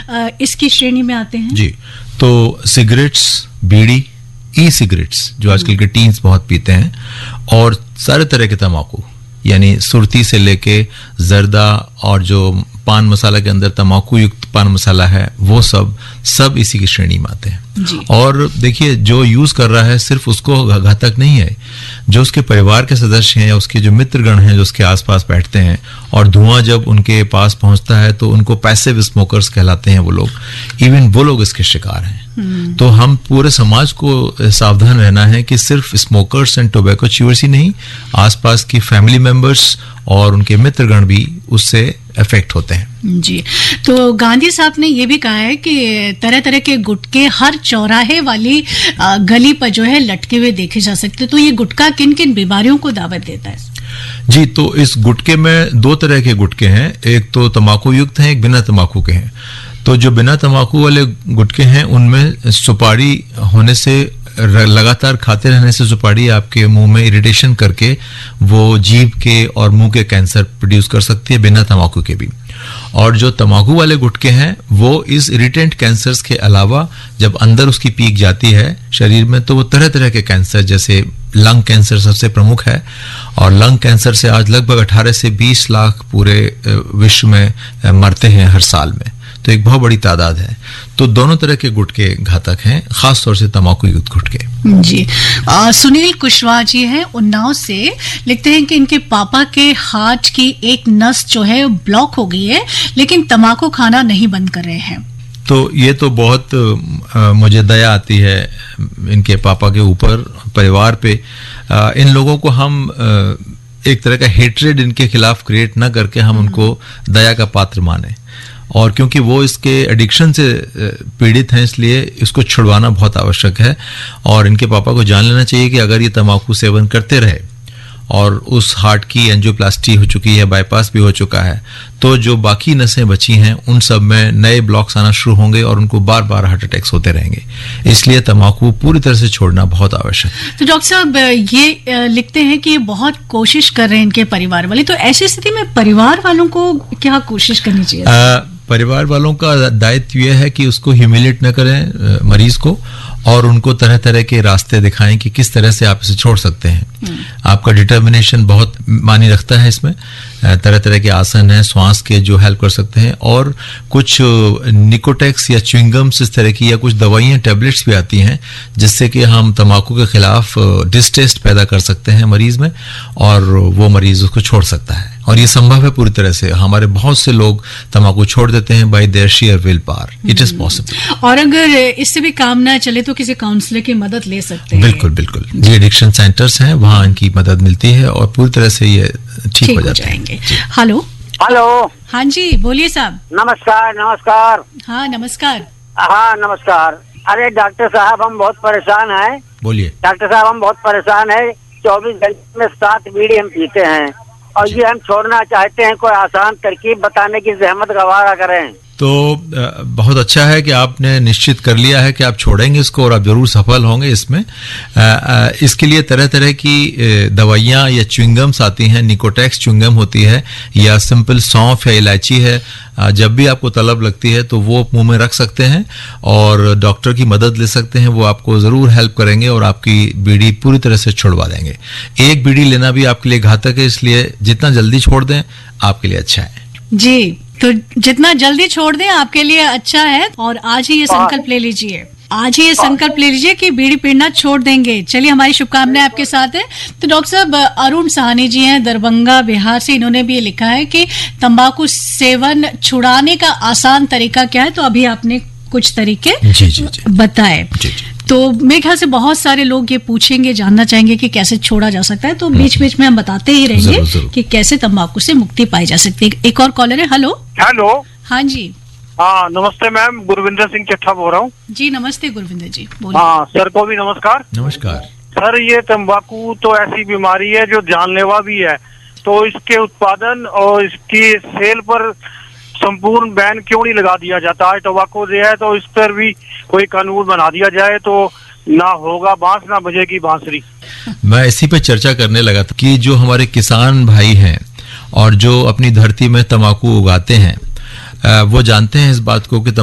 इसकी श्रेणी में आते हैं? जी, तो सिगरेट्स, बीड़ी, ई सिगरेट्स जो आजकल के टीन्स बहुत पीते हैं, और सारे तरह के तंबाकू, यानी सुरती से लेके जर्दा और जो पान मसाला के अंदर तंबाकू युक्त पान मसाला है, वो सब इसी की श्रेणी में आते हैं। और देखिए, जो यूज कर रहा है सिर्फ उसको घातक नहीं है, जो उसके परिवार के सदस्य हैं या उसके जो मित्रगण हैं जो उसके आसपास बैठते हैं, और धुआं जब उनके पास पहुंचता है तो उनको पैसिव स्मोकर्स कहलाते हैं वो लोग, इवन वो लोग इसके शिकार हैं। तो हम पूरे समाज को सावधान रहना है कि सिर्फ स्मोकर्स एंड टोबैको च्यूअर्स ही नहीं, आसपास की फैमिली मेंबर्स और उनके मित्रगण भी उससे इफेक्ट होते हैं। जी, तो गांधी साहब ने ये भी कहा है कि तरह तरह के गुटके हर चौराहे वाली गली पर जो है लटके हुए देखे जा सकते, तो ये गुटखा किन किन बीमारियों को दावत देता है? जी, तो इस गुटके में दो तरह के गुटके हैं, एक तो तंबाकू युक्त हैं, एक बिना तंबाकू के हैं। तो जो बिना तंबाकू वाले गुटके हैं उनमें सुपारी होने से, लगातार खाते रहने से सुपारी आपके मुंह में इरिटेशन करके वो जीभ के और मुंह के कैंसर प्रोड्यूस कर सकती है, बिना तंबाकू के भी। और जो तंबाकू वाले गुटके हैं वो इस इरिटेंट कैंसर्स के अलावा जब अंदर उसकी पीक जाती है शरीर में, तो वो तरह तरह के कैंसर, जैसे लंग कैंसर सबसे प्रमुख है, और लंग कैंसर से आज लगभग 18 से 20 लाख पूरे विश्व में मरते हैं हर साल में, तो एक बहुत बड़ी तादाद है। तो दोनों तरह के गुटके घातक हैं, खास तौर से तंबाकू युक्त गुटके। जी, सुनील कुशवाहा जी हैं उन्नाव से, लिखते हैं कि इनके पापा के हार्ट की एक नस जो है ब्लॉक हो गई है, लेकिन तंबाकू खाना नहीं बंद कर रहे हैं। तो ये तो बहुत मुझे दया आती है इनके पापा के ऊपर, परिवार पे। इन लोगों को हम एक तरह का हेट्रेड इनके खिलाफ क्रिएट ना करके हम उनको दया का पात्र माने, और क्योंकि वो इसके एडिक्शन से पीड़ित हैं इसलिए इसको छुड़वाना बहुत आवश्यक है। और इनके पापा को जान लेना चाहिए कि अगर ये तंबाकू सेवन करते रहे और उस हार्ट की एंजियोप्लास्टी हो चुकी है, बाईपास भी हो चुका है, तो जो बाकी नसें बची हैं उन सब में नए ब्लॉक्स आना शुरू होंगे और उनको बार बार हार्ट अटैक्स होते रहेंगे। इसलिए तंबाकू पूरी तरह से छोड़ना बहुत आवश्यक है। तो डॉक्टर साहब ये लिखते हैं कि बहुत कोशिश कर रहे हैं इनके परिवार वाले, तो ऐसी स्थिति में परिवार वालों को क्या कोशिश करनी चाहिए? परिवार वालों का दायित्व यह है कि उसको ह्यूमिलेट न करें मरीज को, और उनको तरह तरह के रास्ते दिखाएं कि किस तरह से आप इसे छोड़ सकते हैं। आपका डिटर्मिनेशन बहुत मायने रखता है इसमें। तरह तरह के आसन हैं श्वास के जो हेल्प कर सकते हैं, और कुछ निकोटेक्स या च्युइंगम्स इस तरह की, या कुछ दवाइयाँ, टैबलेट्स भी आती हैं जिससे कि हम तंबाकू के खिलाफ डिस्टेस्ट पैदा कर सकते हैं मरीज में, और वो मरीज उसको छोड़ सकता है। और ये संभव है पूरी तरह से। हमारे बहुत से लोग तंबाकू छोड़ देते हैं bye their share will power. It is possible. और अगर इससे भी काम ना चले तो किसी काउंसलर की मदद ले सकते हैं? बिल्कुल बिल्कुल, ये एडिक्शन सेंटर्स हैं, वहाँ इनकी मदद मिलती है और पूरी तरह से ये ठीक हो जाएंगे। हेलो हेलो, हाँ जी, बोलिए साहब। नमस्कार। नमस्कार। हाँ नमस्कार। हाँ नमस्कार। अरे डॉक्टर साहब, हम बहुत परेशान हैं। बोलिए। डॉक्टर साहब, हम बहुत परेशान हैं। 24 घंटे में 7 बीड़ी हम पीते हैं, और ये हम छोड़ना चाहते हैं। कोई आसान तरकीब बताने की जहमत गवारा करें। तो बहुत अच्छा है कि आपने निश्चित कर लिया है कि आप छोड़ेंगे इसको, और आप जरूर सफल होंगे इसमें। इसके लिए तरह तरह की दवाइयाँ या च्युइंगम्स आती हैं, निकोटेक्स च्युइंगम होती है, या सिंपल सौंफ या इलायची है। जब भी आपको तलब लगती है तो वो मुंह में रख सकते हैं और डॉक्टर की मदद ले सकते हैं। वो आपको जरूर हेल्प करेंगे और आपकी बीड़ी पूरी तरह से छुड़वा देंगे। एक बीड़ी लेना भी आपके लिए घातक है, इसलिए जितना जल्दी छोड़ दें आपके लिए अच्छा है। जी, तो जितना जल्दी छोड़ दें आपके लिए अच्छा है। और आज ही ये संकल्प ले लीजिए, आज ही ये संकल्प ले लीजिए कि बीड़ी पीना छोड़ देंगे। चलिए, हमारी शुभकामनाएं आपके साथ है। तो डॉक्टर साहब, अरुण साहनी जी हैं दरभंगा बिहार से, इन्होंने भी ये लिखा है कि तंबाकू सेवन छुड़ाने का आसान तरीका क्या है। तो अभी आपने कुछ तरीके बताए। तो मेरे ख्याल से बहुत सारे लोग ये पूछेंगे, जानना चाहेंगे कि कैसे छोड़ा जा सकता है। तो बीच बीच में हम बताते ही रहेंगे कि कैसे तंबाकू से मुक्ति पाई जा सकती है। एक और कॉलर है। हेलो। हेलो। हाँ जी। हाँ नमस्ते मैम, गुरविंदर सिंह चट्ठा बोल रहा हूँ। जी नमस्ते गुरविंदर जी, बोलिए। हाँ सर को भी नमस्कार। नमस्कार सर। ये तंबाकू तो ऐसी बीमारी है जो जानलेवा भी है, तो इसके उत्पादन और इसकी सेल पर संपूर्ण बैन क्यों नहीं लगा दिया जाता है? टोबैको जो है तो इस पर भी कोई कानून बना दिया जाए तो ना होगा बांस ना बजेगी बांसुरी। मैं इसी पे चर्चा करने लगा था कि जो हमारे किसान भाई हैं और जो अपनी धरती में तंबाकू उगाते हैं, वो जानते हैं इस बात को कि